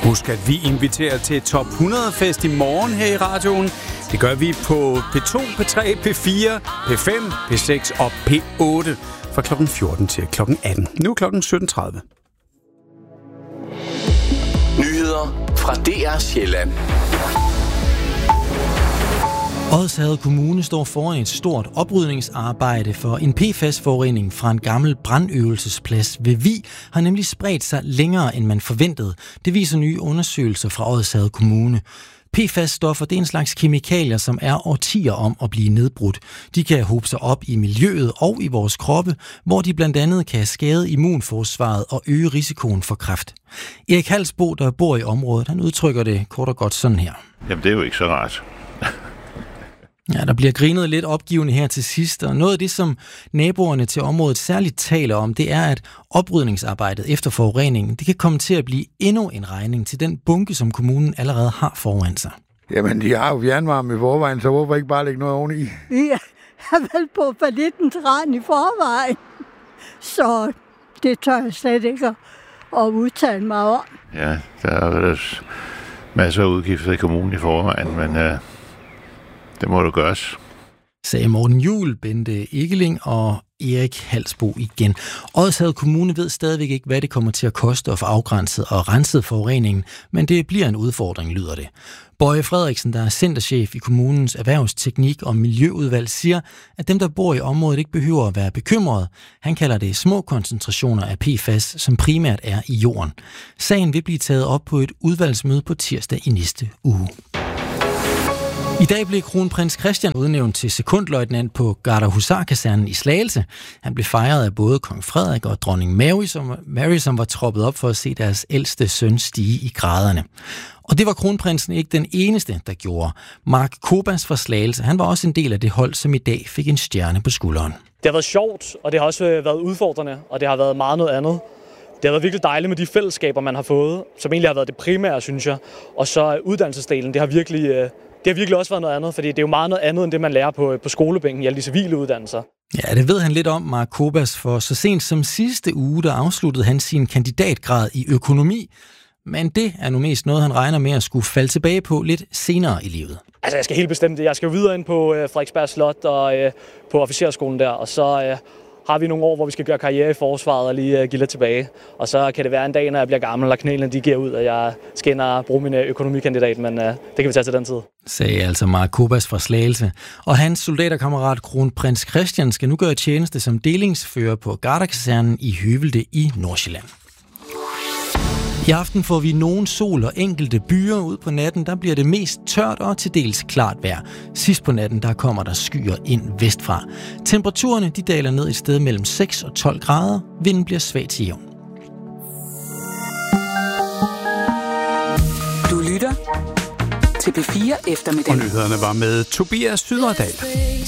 Husk, at vi inviterer til Top 100-fest i morgen her i radioen. Det gør vi på P2, P3, P4, P5, P6 og P8 fra kl. 14 til kl. 18. Nu er klokken 17.30. Nyheder fra DR Sjælland. Odsherred Kommune står foran et stort oprydningsarbejde, for en PFAS-forurening fra en gammel brandøvelsesplads ved Vig har nemlig spredt sig længere, end man forventede. Det viser nye undersøgelser fra Odsherred Kommune. PFAS-stoffer, det er en slags kemikalier, som er årtier om at blive nedbrudt. De kan hobe sig op i miljøet og i vores kroppe, hvor de blandt andet kan skade immunforsvaret og øge risikoen for kræft. Erik Halsbo, der bor i området, han udtrykker det kort og godt sådan her. Jamen, det er jo ikke så rart. Ja, der bliver grinet lidt opgivende her til sidst, og noget af det, som naboerne til området særligt taler om, det er, at oprydningsarbejdet efter forureningen, det kan komme til at blive endnu en regning til den bunke, som kommunen allerede har foran sig. Jamen, de har jo fjernvarme i forvejen, så hvorfor ikke bare lægge noget oveni? Vi har vel på fallittens rand i forvejen, så det tør jeg slet ikke at udtale mig om. Ja, der er vel masser af udgifter i kommunen i forvejen, men det må du gøres. Sagde Morten Juhl, Bente Ekeling og Erik Halsbo igen. Odsherred Kommune ved stadigvæk ikke, hvad det kommer til at koste at få afgrænset og renset forureningen, men det bliver en udfordring, lyder det. Bøje Frederiksen, der er centerchef i kommunens erhvervsteknik- og miljøudvalg, siger, at dem, der bor i området, ikke behøver at være bekymrede. Han kalder det små koncentrationer af PFAS, som primært er i jorden. Sagen vil blive taget op på et udvalgsmøde på tirsdag i næste uge. I dag blev kronprins Christian udnævnt til sekondløjtnant på Gardehusarkasernen i Slagelse. Han blev fejret af både kong Frederik og dronning Mary, som var troppet op for at se deres ældste søn stige i graderne. Og det var kronprinsen ikke den eneste, der gjorde. Mark Kobas fra Slagelse, han var også en del af det hold, som i dag fik en stjerne på skulderen. Det har været sjovt, og det har også været udfordrende, og det har været meget noget andet. Det har været virkelig dejligt med de fællesskaber, man har fået, som egentlig har været det primære, synes jeg. Og så uddannelsesdelen, det har virkelig også været noget andet, fordi det er jo meget noget andet, end det man lærer på skolebænken i alle de civile uddannelser. Ja, det ved han lidt om, Mark Kobas, for så sent som sidste uge, der afsluttede han sin kandidatgrad i økonomi. Men det er nu mest noget, han regner med at skulle falde tilbage på lidt senere i livet. Altså, jeg skal helt bestemt det. Jeg skal jo videre ind på Frederiksberg Slot og på officerskolen der, og så har vi nogle år, hvor vi skal gøre karriere i forsvaret og lige give lidt tilbage. Og så kan det være en dag, når jeg bliver gammel, og knælene de giver ud, at jeg skal ind og bruge min økonomikandidat, men det kan vi tage til den tid. Sagde altså Mark Kobas fra Slagelse. Og hans soldaterkammerat kronprins Christian skal nu gøre tjeneste som delingsfører på Gardehusarkasernen i Høvelte i Nordsjælland. I aften får vi nogen sol og enkelte byer ud på natten. Der bliver det mest tørt og til dels klart vejr. Sidst på natten, der kommer der skyer ind vestfra. Temperaturerne, de daler ned et sted mellem 6 og 12 grader. Vinden bliver svag til jævn. Du lytter til P4 eftermiddag. Og nyhederne var med Tobias Syderdal.